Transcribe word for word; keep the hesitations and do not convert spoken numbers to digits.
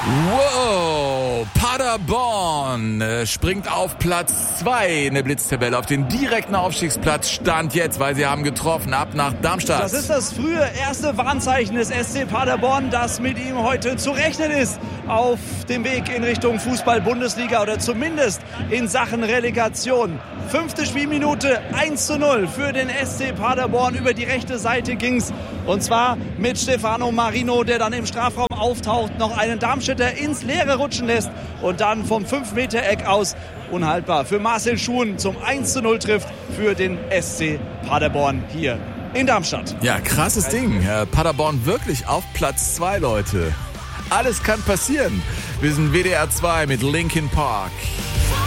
Wow, Paderborn äh, springt auf Platz zwei in der Blitztabelle auf den direkten Aufstiegsplatz. Stand jetzt, weil sie haben getroffen, ab nach Darmstadt. Das ist das frühe erste Warnzeichen des S C Paderborn, dass mit ihm heute zu rechnen ist auf dem Weg in Richtung Fußball-Bundesliga oder zumindest in Sachen Relegation. Fünfte Spielminute, eins zu null für den S C Paderborn. Über die rechte Seite ging's und zwar mit Stefano Marino, der dann im Strafraum auftaucht, noch einen Darmstädter ins Leere rutschen lässt und dann vom fünf Meter Eck aus unhaltbar für Marcel Schuhn zum eins zu null trifft für den S C Paderborn hier in Darmstadt. Ja, krasses Ding. Paderborn wirklich auf Platz zwei, Leute. Alles kann passieren. Wir sind W D R zwei mit Linkin Park.